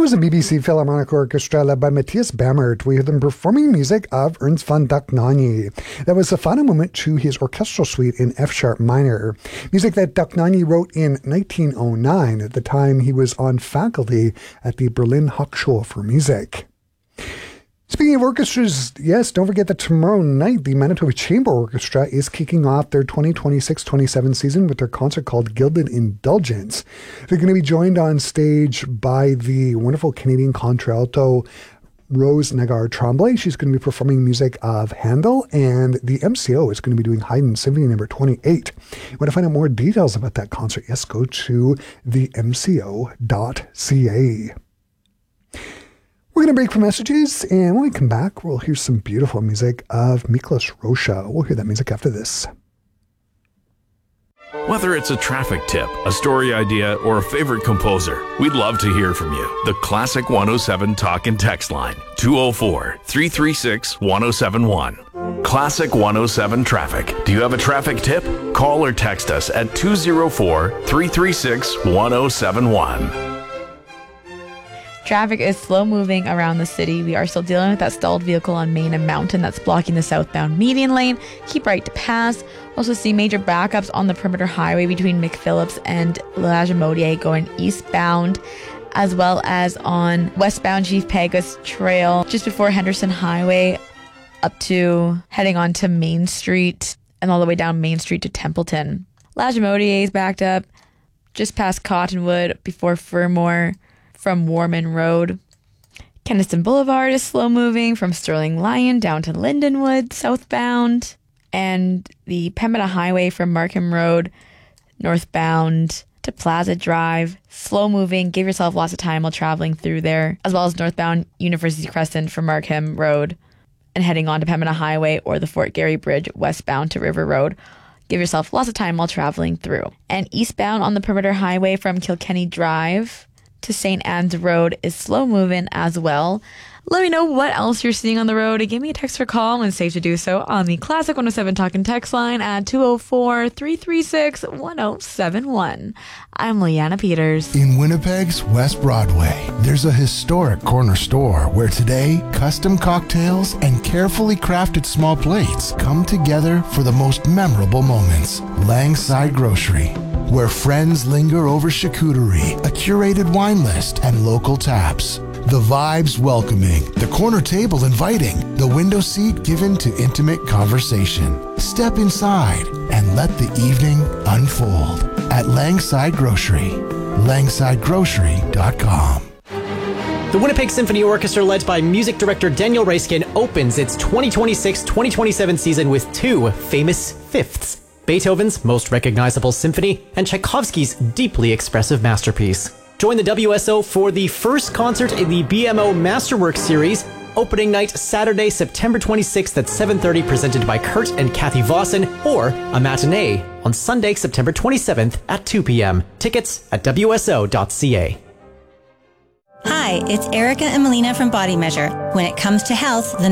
was a BBC Philharmonic Orchestra led by Matthias Bamert. We heard them performing music of Ernst von Dohnanyi. That was the final movement to his orchestral suite in F-sharp minor. Music that Dohnanyi wrote in 1909, at the time he was on faculty at the Berlin Hochschule for Music. Speaking of orchestras, yes, don't forget that tomorrow night the Manitoba Chamber Orchestra is kicking off their 2026-27 season with their concert called Gilded Indulgence. They're going to be joined on stage by the wonderful Canadian contralto Rose Nagar Tremblay. She's going to be performing music of Handel, and the MCO is going to be doing Haydn Symphony No. 28. You want to find out more details about that concert? Yes, go to themco.ca. We're going to break for messages, and when we come back, we'll hear some beautiful music of Miklos Rozsa. We'll hear that music after this. Whether it's a traffic tip, a story idea, or a favorite composer, we'd love to hear from you. The Classic 107 Talk and Text line, 204-336-1071. Classic 107 Traffic. Do you have a traffic tip? Call or text us at 204-336-1071. Traffic is slow moving around the city. We are still dealing with that stalled vehicle on Main and Mountain that's blocking the southbound median lane. Keep right to pass. Also see major backups on the Perimeter Highway between McPhillips and Lagimodiere going eastbound, as well as on westbound Chief Peguis Trail just before Henderson Highway up to heading on to Main Street and all the way down Main Street to Templeton. Lagimodiere is backed up just past Cottonwood before Fermor from Warman Road. Keniston Boulevard is slow moving from Sterling Lyon down to Lindenwood southbound, and the Pembina Highway from Markham Road northbound to Plaza Drive, slow moving. Give yourself lots of time while traveling through there, as well as northbound University Crescent from Markham Road and heading on to Pembina Highway or the Fort Garry Bridge westbound to River Road. Give yourself lots of time while traveling through. And eastbound on the Perimeter Highway from Kilkenny Drive to St. Anne's Road is slow moving as well. Let me know what else you're seeing on the road and give me a text or call when safe to do so on the Classic 107 Talk and Text line at 204-336-1071. I'm Leanna Peters. In Winnipeg's West Broadway, there's a historic corner store where today custom cocktails and carefully crafted small plates come together for the most memorable moments. Langside Grocery, where friends linger over charcuterie, a curated wine list, and local taps. The vibes welcoming, the corner table inviting, the window seat given to intimate conversation. Step inside and let the evening unfold at Langside Grocery, langsidegrocery.com. The Winnipeg Symphony Orchestra, led by music director Daniel Raiskin, opens its 2026-2027 season with two famous fifths: Beethoven's most recognizable symphony and Tchaikovsky's deeply expressive masterpiece. Join the WSO for the first concert in the BMO Masterworks series, opening night Saturday, September 26th at 7:30, presented by Kurt and Kathy Vossen, or a matinee on Sunday, September 27th at 2 p.m. Tickets at WSO.ca. Hi, it's Erica and Melina from Body Measure. When it comes to health, the